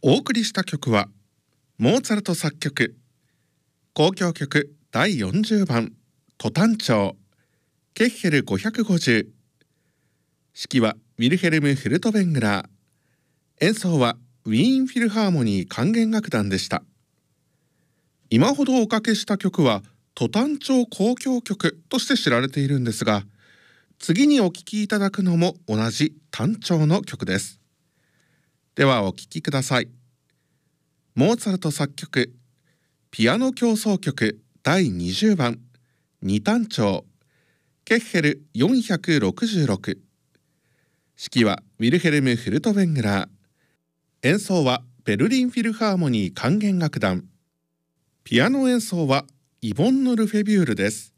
お送りした曲はモーツァルト作曲交響曲第40番ト短調ケッヘル550、指揮はウィルヘルム・フルトベングラー、演奏はウィーンフィルハーモニー管弦楽団でした。今ほどおかけした曲はト短調交響曲として知られているんですが、次にお聴きいただくのも同じ短調の曲です。ではお聴きください。モーツァルト作曲ピアノ協奏曲第20番二短調ケッヘル466、指揮はウィルヘルム・フルトベングラー、演奏はベルリンフィルハーモニー管弦楽団、ピアノ演奏はイボンヌ・ルフェビュールです。